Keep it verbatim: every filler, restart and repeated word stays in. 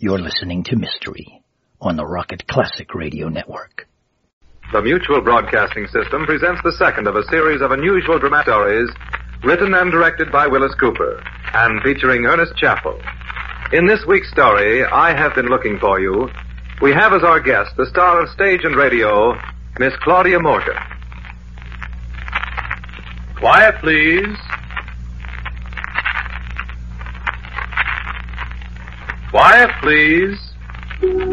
You're listening to Mystery on the Rocket Classic Radio Network. The Mutual Broadcasting System presents the second of a series of unusual dramatic stories written and directed by Willis Cooper and featuring Ernest Chappell. In this week's story, I Have Been Looking For You, we have as our guest the star of stage and radio, Miss Claudia Morgan. Quiet, please. Quiet, please.